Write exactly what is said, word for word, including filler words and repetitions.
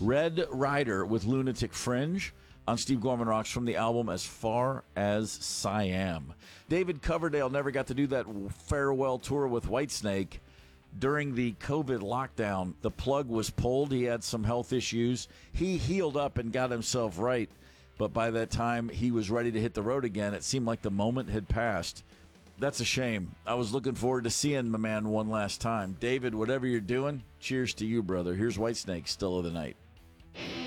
Red Rider with Lunatic Fringe on Steve Gorman Rocks from the album As Far as Siam. David Coverdale never got to do that farewell tour with Whitesnake. During the COVID lockdown, the plug was pulled. He had some health issues. He healed up and got himself right. But by that time, he was ready to hit the road again. It seemed like the moment had passed. That's a shame. I was looking forward to seeing my man one last time. David, whatever you're doing, cheers to you, brother. Here's Whitesnake, Still of the Night.